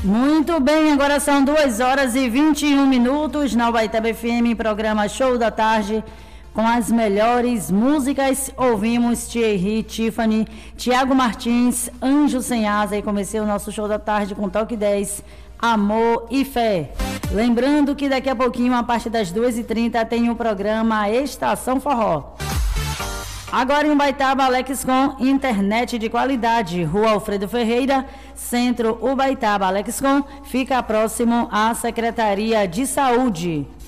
Muito bem, agora são 2h21 na Ubaitaba FM, programa Show da Tarde, com as melhores músicas. Ouvimos Thierry, Tiffany, Tiago Martins, Anjo Sem Asa, e comecei o nosso Show da Tarde com Toque 10, Amor e Fé. Lembrando que daqui a pouquinho, a partir das 2h30, tem o programa Estação Forró. Agora em Ubaitaba, Alex Com, internet de qualidade, Rua Alfredo Ferreira, Centro Ubaitaba. Alex Com fica próximo à Secretaria de Saúde.